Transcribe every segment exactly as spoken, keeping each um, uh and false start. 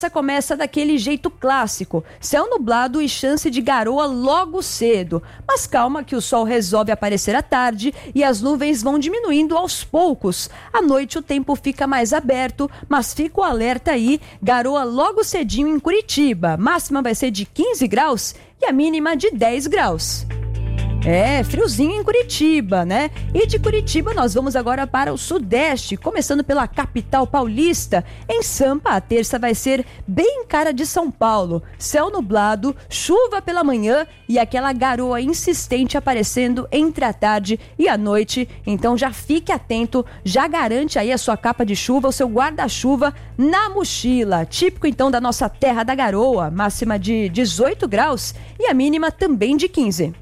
Começa daquele jeito clássico, céu nublado e chance de garoa logo cedo. Mas calma que o sol resolve aparecer à tarde e as nuvens vão diminuindo aos poucos. À noite o tempo fica mais aberto, mas fica o alerta aí, garoa logo cedinho em Curitiba. Máxima vai ser de quinze graus e a mínima de dez graus. É, friozinho em Curitiba, né? E de Curitiba nós vamos agora para o Sudeste, começando pela capital paulista. Em Sampa, a terça vai ser bem cara de São Paulo. Céu nublado, chuva pela manhã e aquela garoa insistente aparecendo entre a tarde e a noite. Então já fique atento, já garante aí a sua capa de chuva, o seu guarda-chuva na mochila. Típico então da nossa terra da garoa, máxima de dezoito graus e a mínima também de quinze.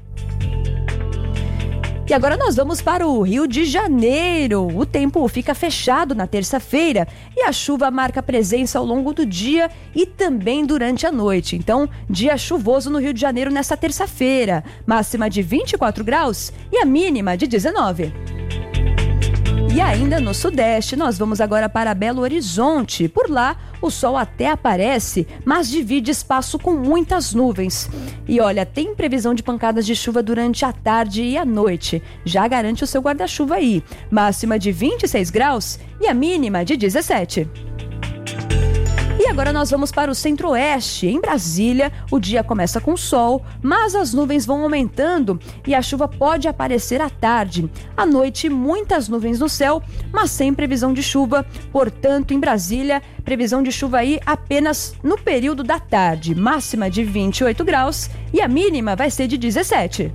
E agora nós vamos para o Rio de Janeiro. O tempo fica fechado na terça-feira e a chuva marca presença ao longo do dia e também durante a noite. Então, dia chuvoso no Rio de Janeiro nessa terça-feira. Máxima de vinte e quatro graus e a mínima de dezenove. E ainda no Sudeste, nós vamos agora para Belo Horizonte. Por lá, o sol até aparece, mas divide espaço com muitas nuvens. E olha, tem previsão de pancadas de chuva durante a tarde e a noite. Já garante o seu guarda-chuva aí. Máxima de vinte e seis graus e a mínima de dezessete. E agora nós vamos para o Centro-Oeste. Em Brasília, o dia começa com sol, mas as nuvens vão aumentando e a chuva pode aparecer à tarde. À noite, muitas nuvens no céu, mas sem previsão de chuva. Portanto, em Brasília, previsão de chuva aí apenas no período da tarde. Máxima de vinte e oito graus e a mínima vai ser de dezessete.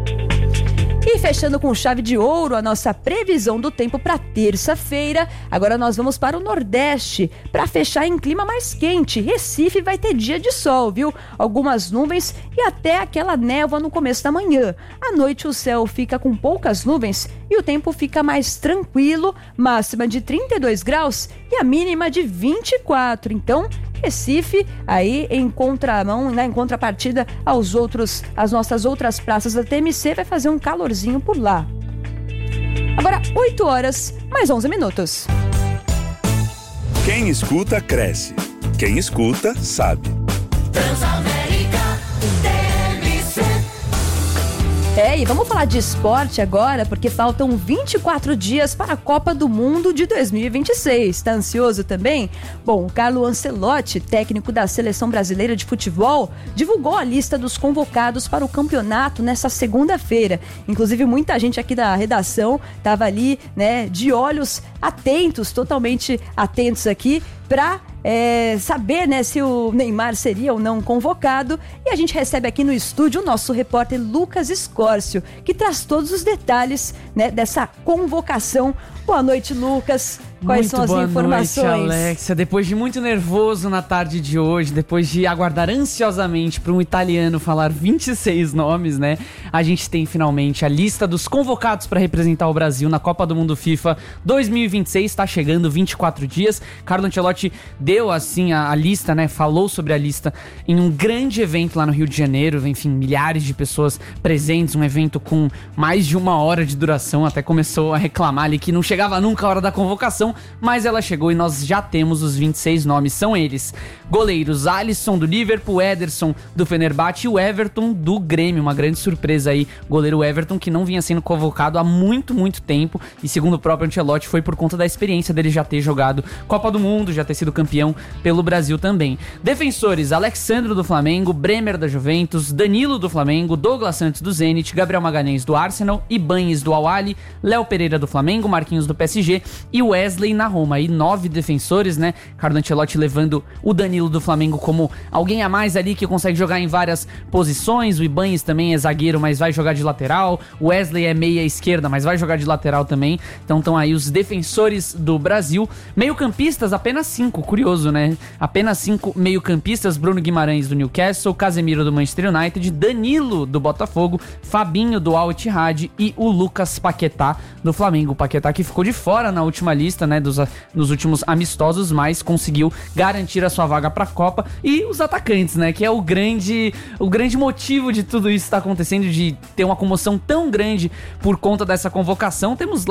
E fechando com chave de ouro a nossa previsão do tempo para terça-feira, agora nós vamos para o Nordeste para fechar em clima mais quente. Recife vai ter dia de sol, viu? Algumas nuvens e até aquela névoa no começo da manhã. À noite o céu fica com poucas nuvens e o tempo fica mais tranquilo, máxima de trinta e dois graus e a mínima de vinte e quatro. Então, Recife, aí em contramão, né, em contrapartida aos outros, as nossas outras praças da T M C, vai fazer um calorzinho por lá. Agora, oito horas, mais onze minutos. Quem escuta, cresce. Quem escuta, sabe. Transamérica T M C. É, e vamos falar de esporte agora, porque faltam vinte e quatro dias para a Copa do Mundo de dois mil e vinte e seis. Tá ansioso também? Bom, Carlo Ancelotti, técnico da Seleção Brasileira de Futebol, divulgou a lista dos convocados para o campeonato nessa segunda-feira. Inclusive, muita gente aqui da redação estava ali, né, de olhos atentos, totalmente atentos aqui, para É, saber, né, se o Neymar seria ou não convocado. E a gente recebe aqui no estúdio o nosso repórter Lucas Escórcio, que traz todos os detalhes, né, dessa convocação. Boa noite, Lucas. Quais muito são as boa informações? Noite, Alexia. Depois de muito nervoso na tarde de hoje, depois de aguardar ansiosamente para um italiano falar vinte e seis nomes, né? A gente tem finalmente a lista dos convocados para representar o Brasil na Copa do Mundo FIFA dois mil e vinte e seis. Está chegando, vinte e quatro dias. Carlo Ancelotti deu assim a, a lista, né? Falou sobre a lista em um grande evento lá no Rio de Janeiro. Enfim, milhares de pessoas presentes, um evento com mais de uma hora de duração. Até começou a reclamar ali que não chegava nunca a hora da convocação, mas ela chegou e nós já temos os vinte e seis nomes. São eles: goleiros Alisson do Liverpool, Ederson do Fenerbahçe e o Everton do Grêmio. Uma grande surpresa aí, goleiro Everton, que não vinha sendo convocado há muito, muito tempo, e segundo o próprio Ancelotti foi por conta da experiência dele já ter jogado Copa do Mundo, já ter sido campeão pelo Brasil também. Defensores: Alexandro do Flamengo, Bremer da Juventus, Danilo do Flamengo, Douglas Santos do Zenit, Gabriel Magalhães do Arsenal, Ibañez do Al-Ahly, Léo Pereira do Flamengo, Marquinhos do P S G e Wesley na Roma. E nove defensores, né? Carlo Ancelotti levando o Danilo do Flamengo como alguém a mais ali que consegue jogar em várias posições. O Ibañez também é zagueiro, mas vai jogar de lateral. O Wesley é meia esquerda, mas vai jogar de lateral também. Então estão aí os defensores do Brasil. Meio-campistas, apenas cinco. Curioso, né? Apenas cinco meio-campistas: Bruno Guimarães do Newcastle, Casemiro do Manchester United, Danilo do Botafogo, Fabinho do Al-Ittihad e o Lucas Paquetá do Flamengo. O Paquetá que ficou de fora na última lista, né, dos, nos últimos amistosos, mas conseguiu garantir a sua vaga para a Copa. E os atacantes, né, que é o grande, o grande motivo de tudo isso estar acontecendo, de ter uma comoção tão grande por conta dessa convocação. Temos lá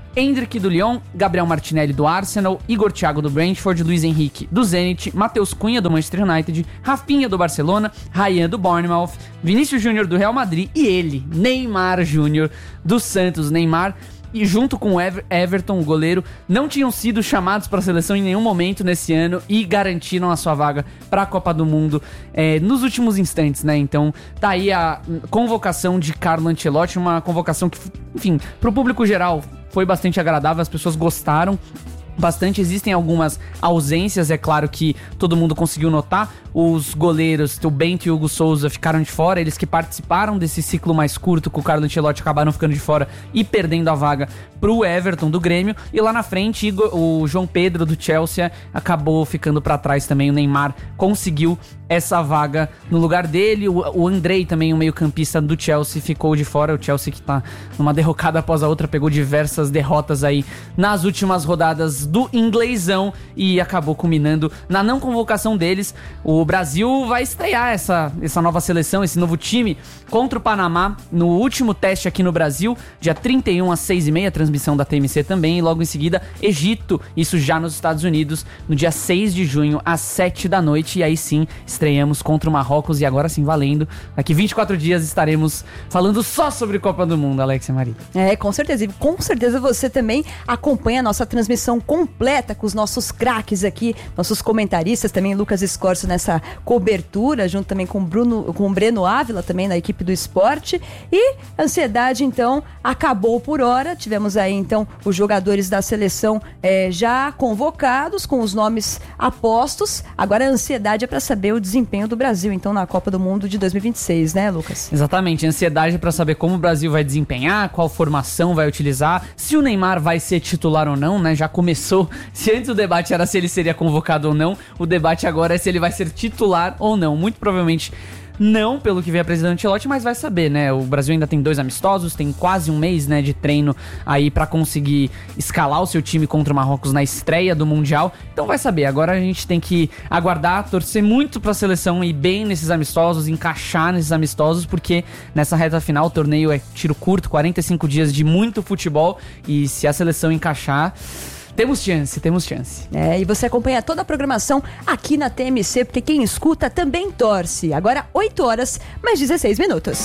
Endrick do Lyon, Gabriel Martinelli do Arsenal, Igor Thiago do Brentford, Luiz Henrique do Zenit, Matheus Cunha do Manchester United, Rafinha do Barcelona, Ryan do Bournemouth, Vinícius Júnior do Real Madrid e ele, Neymar Júnior do Santos. Neymar e junto com o Ever- Everton, o goleiro, não tinham sido chamados para a seleção em nenhum momento nesse ano e garantiram a sua vaga para a Copa do Mundo é, nos últimos instantes, né? Então tá aí a convocação de Carlo Ancelotti, uma convocação que, enfim, pro público geral foi bastante agradável, as pessoas gostaram bastante. Existem algumas ausências, é claro que todo mundo conseguiu notar. Os goleiros, o Bento e o Hugo Souza, ficaram de fora. Eles que participaram desse ciclo mais curto com o Carlo Ancelotti acabaram ficando de fora e perdendo a vaga pro Everton do Grêmio. E lá na frente, Igor, o João Pedro do Chelsea acabou ficando pra trás também. O Neymar conseguiu essa vaga no lugar dele. O, o Andrei também, o meio-campista do Chelsea, ficou de fora. O Chelsea que tá numa derrocada após a outra, pegou diversas derrotas aí nas últimas rodadas do inglesão e acabou culminando na não convocação deles. O Brasil vai estrear essa, essa nova seleção, esse novo time contra o Panamá no último teste aqui no Brasil, dia trinta e um às seis e meia, transmissão da T M C também, e logo em seguida Egito, isso já nos Estados Unidos, no dia seis de junho às sete da noite, e aí sim estreamos contra o Marrocos, e agora sim valendo, daqui vinte e quatro dias estaremos falando só sobre Copa do Mundo, Alexia Maria. É, com certeza, e com certeza você também acompanha a nossa transmissão completa com os nossos craques aqui, nossos comentaristas também, Lucas Escorcio nessa cobertura, junto também com Bruno, com o Breno Ávila também na equipe do esporte. E a ansiedade então acabou por hora, tivemos aí então os jogadores da seleção é, já convocados com os nomes apostos. Agora a ansiedade é para saber o desempenho do Brasil então na Copa do Mundo de dois mil e vinte e seis, né, Lucas? Exatamente, a ansiedade para saber como o Brasil vai desempenhar, qual formação vai utilizar, se o Neymar vai ser titular ou não, né? Já começou, se antes o debate era se ele seria convocado ou não, o debate agora é se ele vai ser titular ou não. Muito provavelmente não, pelo que vem a presidente Ancelotti, mas vai saber, né? O Brasil ainda tem dois amistosos, tem quase um mês, né, de treino aí pra conseguir escalar o seu time contra o Marrocos na estreia do Mundial. Então vai saber. Agora a gente tem que aguardar, torcer muito pra seleção ir bem nesses amistosos, encaixar nesses amistosos, porque nessa reta final o torneio é tiro curto, quarenta e cinco dias de muito futebol, e se a seleção encaixar, temos chance, temos chance. É, e você acompanha toda a programação aqui na T M C, porque quem escuta também torce. Agora, oito horas, mais dezesseis minutos.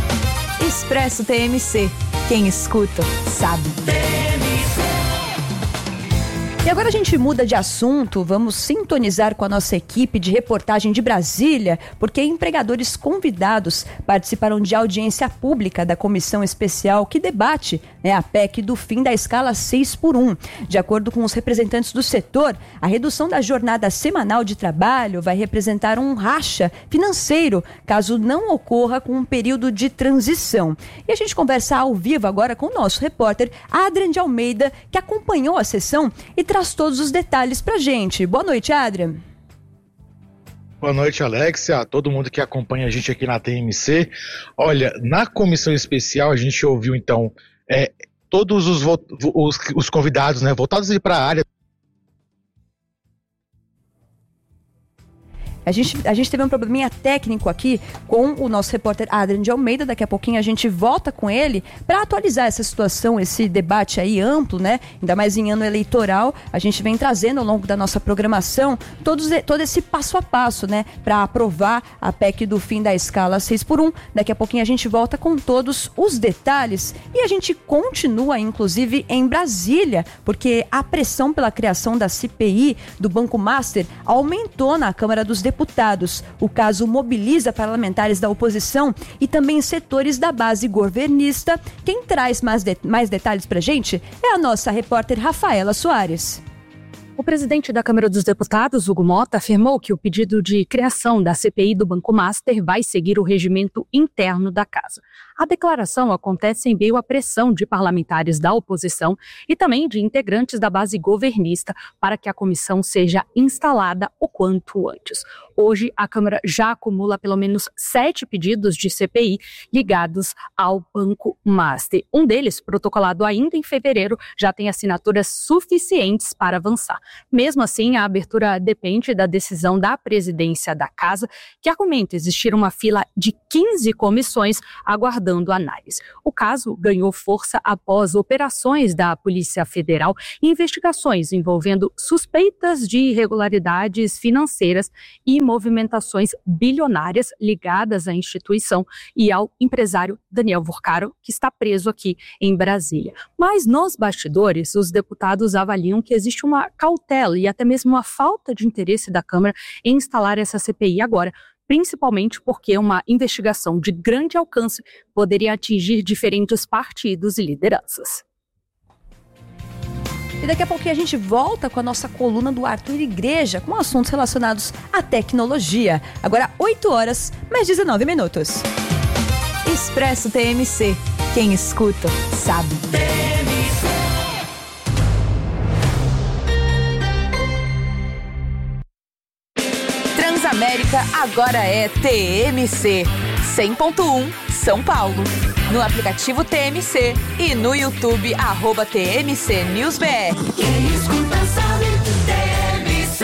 Expresso T M C. Quem escuta, sabe. E agora a gente muda de assunto, vamos sintonizar com a nossa equipe de reportagem de Brasília, porque empregadores convidados participaram de audiência pública da comissão especial que debate, né, a P E C do fim da escala seis por um. De acordo com os representantes do setor, a redução da jornada semanal de trabalho vai representar um racha financeiro, caso não ocorra com um período de transição. E a gente conversa ao vivo agora com o nosso repórter Adrian de Almeida, que acompanhou a sessão e traz todos os detalhes pra gente. Boa noite, Adrian. Boa noite, Alexia, todo mundo que acompanha a gente aqui na T M C. Olha, na comissão especial a gente ouviu então é, todos os, os, os convidados, né, voltados para a área. A gente, a gente teve um probleminha técnico aqui com o nosso repórter Adrian de Almeida. Daqui a pouquinho a gente volta com ele para atualizar essa situação, esse debate aí amplo, né? Ainda mais em ano eleitoral. A gente vem trazendo ao longo da nossa programação todos, todo esse passo a passo, né? Para aprovar a P E C do fim da escala seis por um. Daqui a pouquinho a gente volta com todos os detalhes. E a gente continua, inclusive, em Brasília, porque a pressão pela criação da C P I do Banco Master aumentou na Câmara dos Deputados. Deputados. O caso mobiliza parlamentares da oposição e também setores da base governista. Quem traz mais, de- mais detalhes pra gente é a nossa repórter Rafaela Soares. O presidente da Câmara dos Deputados, Hugo Mota, afirmou que o pedido de criação da C P I do Banco Master vai seguir o regimento interno da casa. A declaração acontece em meio à pressão de parlamentares da oposição e também de integrantes da base governista para que a comissão seja instalada o quanto antes. Hoje, a Câmara já acumula pelo menos sete pedidos de C P I ligados ao Banco Master. Um deles, protocolado ainda em fevereiro, já tem assinaturas suficientes para avançar. Mesmo assim, a abertura depende da decisão da presidência da casa, que argumenta existir uma fila de quinze comissões aguardando análise. O caso ganhou força após operações da Polícia Federal e investigações envolvendo suspeitas de irregularidades financeiras e movimentações bilionárias ligadas à instituição e ao empresário Daniel Vorcaro, que está preso aqui em Brasília. Mas nos bastidores, os deputados avaliam que existe uma cautela e até mesmo uma falta de interesse da Câmara em instalar essa C P I agora, principalmente porque uma investigação de grande alcance poderia atingir diferentes partidos e lideranças. E daqui a pouquinho a gente volta com a nossa coluna do Arthur Igreja, com assuntos relacionados à tecnologia. Agora, oito horas, mais dezenove minutos. Expresso T M C. Quem escuta, sabe. Transamérica agora é T M C. cem ponto um São Paulo. No aplicativo T M C e no YouTube, arroba T M C News B R. Quem escuta sabe, T M C.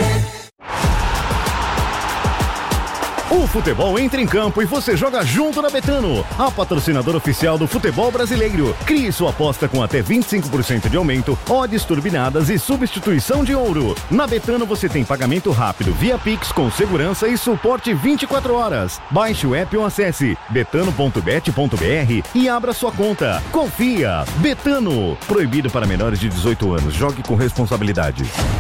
O futebol entra em campo e você joga junto na Betano, a patrocinadora oficial do futebol brasileiro. Crie sua aposta com até vinte e cinco por cento de aumento, odds turbinadas e substituição de ouro. Na Betano você tem pagamento rápido via Pix com segurança e suporte vinte e quatro horas. Baixe o app ou acesse betano ponto bet ponto b r e abra sua conta. Confia! Betano. Proibido para menores de dezoito anos. Jogue com responsabilidade.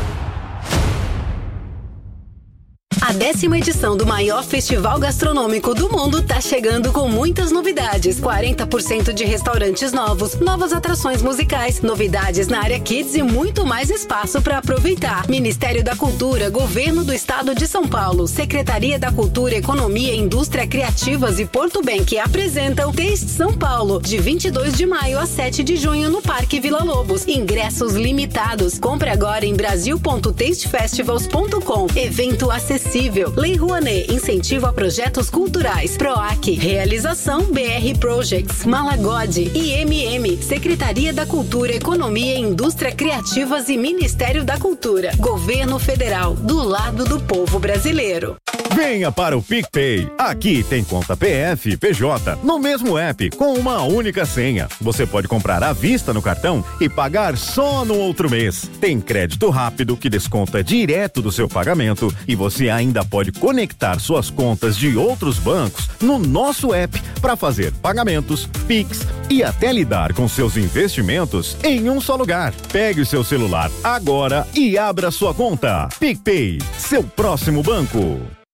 A décima edição do maior festival gastronômico do mundo tá chegando com muitas novidades. quarenta por cento de restaurantes novos, novas atrações musicais, novidades na área Kids e muito mais espaço para aproveitar. Ministério da Cultura, Governo do Estado de São Paulo, Secretaria da Cultura, Economia, Indústria Criativas e Porto Bank apresentam Taste São Paulo, de vinte e dois de maio a sete de junho no Parque Vila Lobos. Ingressos limitados. Compre agora em brasil ponto taste festivals ponto com. Evento acessível. Lei Rouanet, incentivo a projetos culturais. PROAC, realização B R Projects, Malagode e M M, Secretaria da Cultura, Economia, Indústria Criativas e Ministério da Cultura. Governo Federal, do lado do povo brasileiro. Venha para o PicPay. Aqui tem conta P F e P J no mesmo app, com uma única senha. Você pode comprar à vista no cartão e pagar só no outro mês. Tem crédito rápido que desconta direto do seu pagamento e você ainda pode conectar suas contas de outros bancos no nosso app para fazer pagamentos, Pix e até lidar com seus investimentos em um só lugar. Pegue o seu celular agora e abra sua conta. PicPay, seu próximo banco.